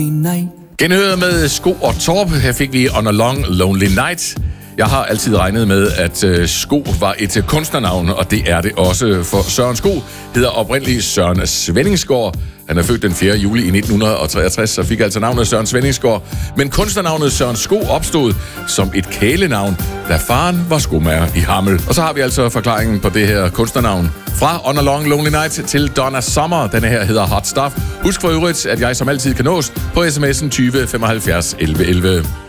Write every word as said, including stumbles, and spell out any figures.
Genhøret med Sko og Torp. Her fik vi On a Long Lonely Night. Jeg har altid regnet med, at uh, Sko var et kunstnernavn, og det er det også, for Søren Sko hedder oprindeligt Søren Svenningsgaard. Han er født den fjerde juli i nitten treogtres, og fik altså navnet Søren Svenningsgaard. Men kunstnernavnet Søren Sko opstod som et kælenavn, da faren var skomager i Hammel. Og så har vi altså forklaringen på det her kunstnernavn. Fra On a Long Lonely Night til Donna Summer. Denne her hedder Hot Stuff. Husk for øvrigt, at jeg som altid kan nås på sms'en tyve femoghalvfjerds elleve elleve.